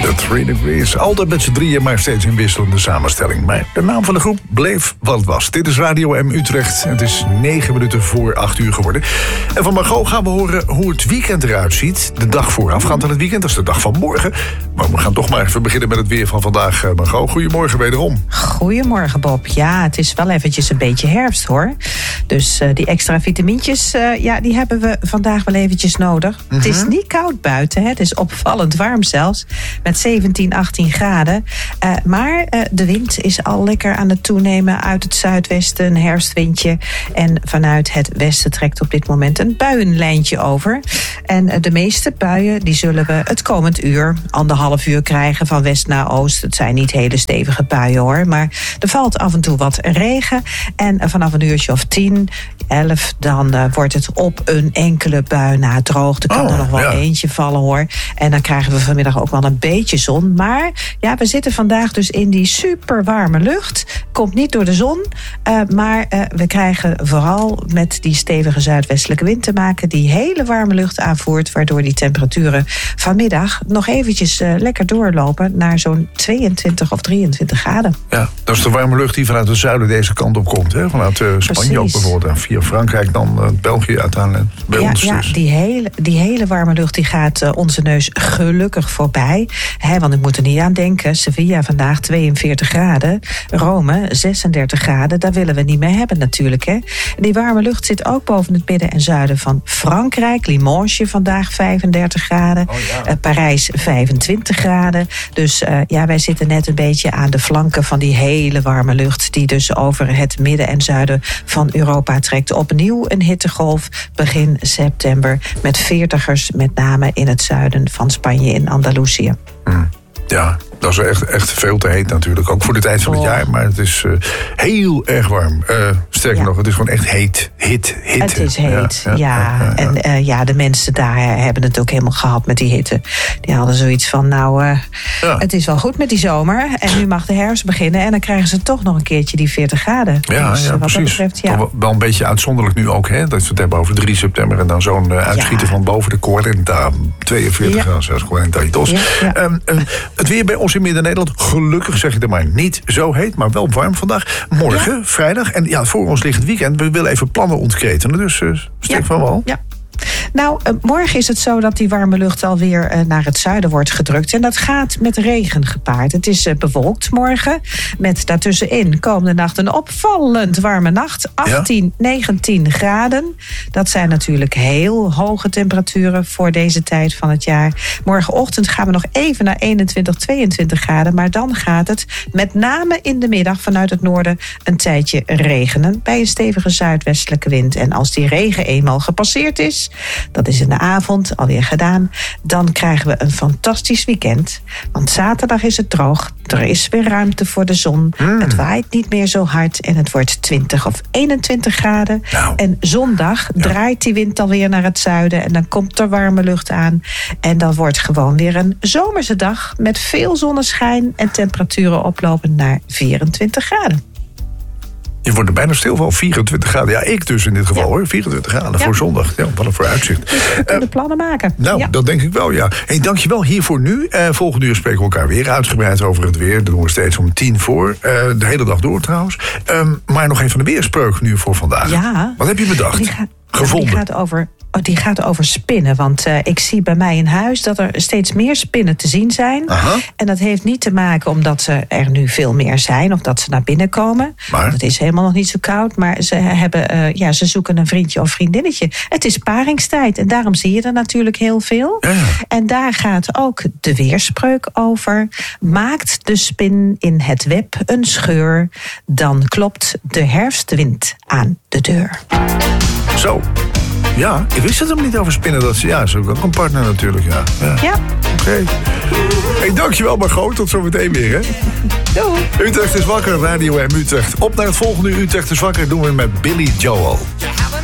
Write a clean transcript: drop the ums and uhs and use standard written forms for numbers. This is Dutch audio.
The 3 Degrees. Altijd met z'n drieën, maar steeds in wisselende samenstelling. Maar de naam van de groep bleef wat het was. Dit is Radio M Utrecht. Het is 9 minuten voor 8 uur geworden. En van Margot gaan we horen hoe het weekend eruit ziet. De dag voorafgaand aan het weekend, dat is de dag van morgen. Maar we gaan toch maar even beginnen met het weer van vandaag. Margot, goedemorgen wederom. Goedemorgen, Bob. Ja, het is wel eventjes een beetje herfst, hoor. Dus die extra vitamintjes, die hebben we vandaag wel eventjes nodig. Het is niet koud buiten, hè. Het is opvallend warm zelfs. Met 17, 18 graden. Maar de wind is al lekker aan het toenemen uit het zuidwesten. Een herfstwindje. En vanuit het westen trekt op dit moment een buienlijntje over. En de meeste buien die zullen we het komend uur, 1,5 uur krijgen van west naar oost. Het zijn niet hele stevige buien, hoor. Maar er valt af en toe wat regen. En vanaf een uurtje of 10, 11, dan wordt het op een enkele bui na droog. Er kan er nog wel eentje vallen, hoor. En dan krijgen we vanmiddag ook wel een beetje zon. Maar ja, we zitten vandaag dus in die super warme lucht. Komt niet door de zon. Maar we krijgen vooral met die stevige zuidwestelijke wind te maken, die hele warme lucht aanvoert, waardoor die temperaturen vanmiddag nog eventjes lekker doorlopen naar zo'n 22 of 23 graden. Ja, dat is de warme lucht die vanuit het zuiden deze kant op komt. Hè? Vanuit Spanje ook bijvoorbeeld. En via Frankrijk dan België uiteindelijk bij ons. Ja, dus. die hele warme lucht die gaat onze neus gelukkig voorbij. Want ik moet er niet aan denken. Sevilla vandaag 42 graden. Rome 36 graden. Daar willen we niet meer hebben natuurlijk. Hè? Die warme lucht zit ook boven het midden en zuiden van Frankrijk. Limoges vandaag 35 graden. Parijs 25 graden. Dus wij zitten net een beetje aan de flanken van die hele warme lucht, die dus over het midden en zuiden van Europa trekt. Opnieuw een hittegolf begin september met 40ers, met name in het zuiden van Spanje, in Andalusië. Ja, dat is echt veel te heet natuurlijk. Ook voor de tijd van het jaar. Maar het is heel erg warm. Sterker nog, het is gewoon echt heet. Het is heet, En de mensen daar hebben het ook helemaal gehad met die hitte. Die hadden zoiets van, het is wel goed met die zomer. En nu mag de herfst beginnen. En dan krijgen ze toch nog een keertje die 40 graden. Ja, dus, wat precies. Dat betreft, wel een beetje uitzonderlijk nu ook. Hè? Dat we het hebben over 3 september. En dan zo'n uitschieten van boven de 42 graden. Zelfs 42. Het weer bij ons in Midden-Nederland, gelukkig zeg ik er maar, niet zo heet, maar wel warm vandaag. Morgen, vrijdag, en voor ons ligt het weekend. We willen even plannen ontketenen, dus steek van wal. Ja. Nou, morgen is het zo dat die warme lucht alweer naar het zuiden wordt gedrukt. En dat gaat met regen gepaard. Het is bewolkt morgen, met daartussenin komende nacht een opvallend warme nacht. 18, 19 graden. Dat zijn natuurlijk heel hoge temperaturen voor deze tijd van het jaar. Morgenochtend gaan we nog even naar 21, 22 graden. Maar dan gaat het met name in de middag vanuit het noorden een tijdje regenen, bij een stevige zuidwestelijke wind. En als die regen eenmaal gepasseerd is, dat is in de avond alweer gedaan, dan krijgen we een fantastisch weekend. Want zaterdag is het droog, er is weer ruimte voor de zon. Het waait niet meer zo hard en het wordt 20 of 21 graden. En zondag draait die wind alweer naar het zuiden en dan komt er warme lucht aan. En dan wordt gewoon weer een zomerse dag met veel zonneschijn en temperaturen oplopend naar 24 graden. Je wordt er bijna stil van, 24 graden. Ja, ik dus in dit geval hoor, 24 graden voor zondag. Ja, wat een vooruitzicht. Dus we kunnen plannen maken. Dat denk ik wel, ja. Hey, dankjewel hiervoor nu. Volgende uur spreken we elkaar weer uitgebreid over het weer. Dat doen we steeds om 10 voor. De hele dag door trouwens. Maar nog even een weerspreuk nu voor vandaag. Ja. Wat heb je bedacht? Gevonden? Die gaat over spinnen. Want ik zie bij mij in huis dat er steeds meer spinnen te zien zijn. En dat heeft niet te maken omdat ze er nu veel meer zijn, of dat ze naar binnen komen. Maar het is helemaal nog niet zo koud. Maar ze zoeken een vriendje of vriendinnetje. Het is paringstijd en daarom zie je er natuurlijk heel veel. Ja. En daar gaat ook de weerspreuk over. Maakt de spin in het web een scheur, dan klopt de herfstwind aan de deur. Zo. Ja, ik wist het hem niet over spinnen. Dat ze is ook een partner natuurlijk, ja. Oké. Hey, dankjewel Margot, tot zometeen weer, hè. Doei. Utrecht is wakker, Radio M Utrecht. Op naar het volgende Utrecht is wakker doen we met Billy Joel.